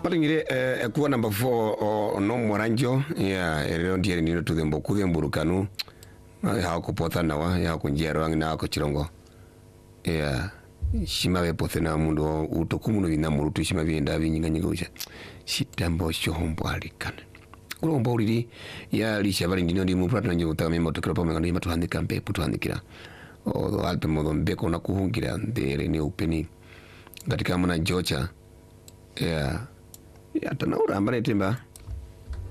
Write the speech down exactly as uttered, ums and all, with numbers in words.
Palingire eh kuwa number four o no moranjo ya ero ndiye nino tudembo kudemburukanu ya kupota nawa ya kunjero na ko chirongo ya shima be potena mundo utokumuno bina murutu shima binda binyinga nyingusha shitambo sho hombwalikana ulombo uliri ya lisha bali ndino ndi mupata nje utame motokero pamwe ngani matuhandika mpe putuhandikira o alpe modo mbeko na kuhungira ndere ni upeni katika mwana jocha ya ya tanaura ambare timba